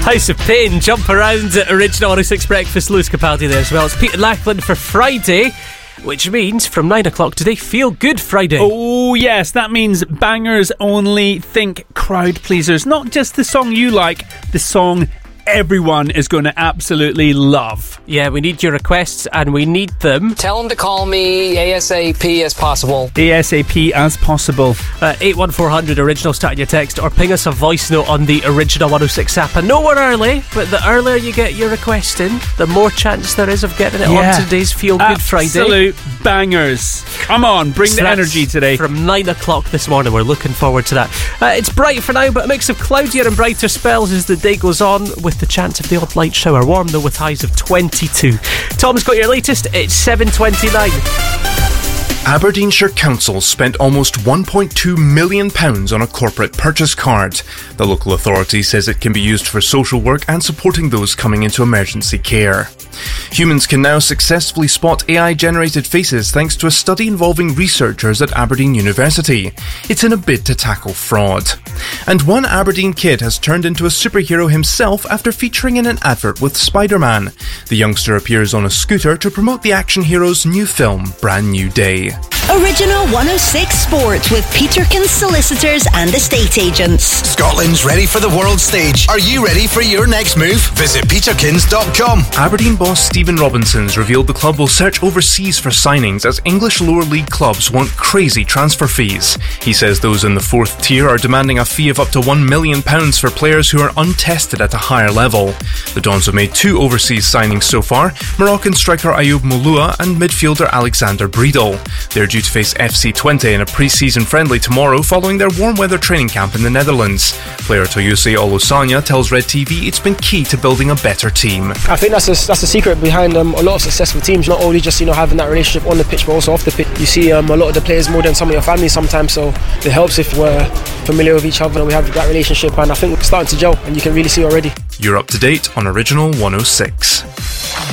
House of Pain, Jump Around at Original 106 Breakfast. Lewis Capaldi there as well. It's Peter Lackland for Friday, which means from 9 o'clock today, Feel Good Friday. Oh yes, that means bangers only. Think crowd pleasers. Not just the song you like, the song everyone is going to absolutely love. Yeah, we need your requests and we need them. Tell them to call me ASAP as possible. ASAP as possible. 81400 original, start your text, or ping us a voice note on the Original 106 app. And no, we're early, but the earlier you get your request in, the more chance there is of getting it on today's Feel Good Friday. Absolute bangers. Come on, bring the energy today. From 9 o'clock this morning, we're looking forward to that. It's bright for now, but a mix of cloudier and brighter spells as the day goes on, with the chance of the odd light shower. Warm though, with highs of 22. Tom's got your latest. It's 7:29. Aberdeenshire Council spent almost £1.2 million on a corporate purchase card. The local authority says it can be used for social work and supporting those coming into emergency care. Humans can now successfully spot AI-generated faces thanks to a study involving researchers at Aberdeen University. It's in a bid to tackle fraud. And one Aberdeen kid has turned into a superhero himself after featuring in an advert with Spider-Man. The youngster appears on a scooter to promote the action hero's new film, Brand New Day. Original 106 Sport with Peterkins Solicitors and Estate Agents. Scotland's ready for the world stage. Are you ready for your next move? Visit peterkins.com. Aberdeen boss Stephen Robinson's revealed the club will search overseas for signings as English lower league clubs want crazy transfer fees. He says those in the fourth tier are demanding a fee of up to £1 million for players who are untested at a higher level. The Dons have made 2 overseas signings so far, Moroccan striker Ayoub Moulua and midfielder Alexander Bredel. They're due to face FC Twente in a pre-season friendly tomorrow following their warm weather training camp in the Netherlands. Player Toyose Olosanya tells Red TV it's been key to building a better team. I think that's the secret behind a lot of successful teams. Not only just having that relationship on the pitch, but also off the pitch. You see a lot of the players more than some of your family sometimes, so it helps if we're familiar with each other and we have that relationship, and I think we're starting to gel and you can really see already. You're up to date on Original 106.